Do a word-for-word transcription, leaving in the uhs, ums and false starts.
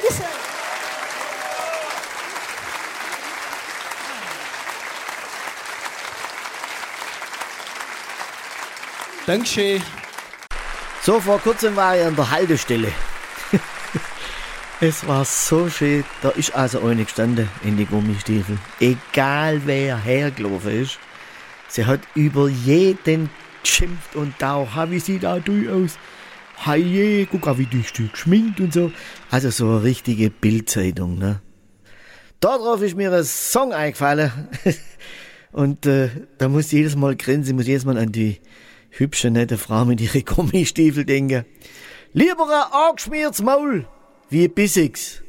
Dankeschön. Dankeschön. So, vor kurzem war ich an der Haltestelle. Es war so schön. Da ist also eine gestanden in die Gummistiefel. Egal wer hergelaufen ist. Sie hat über jeden geschimpft und da, wie sieht da du aus? Heie, guck mal, wie du geschminkt und so. Also so eine richtige Bildzeitung, ne? Darauf ist mir ein Song eingefallen. Und äh, da muss ich jedes Mal grinsen, muss jedes Mal an die hübsche, nette Frau mit ihren Gummistiefel denken. Lieber ein angeschmiertes Maul wie ein bissiges.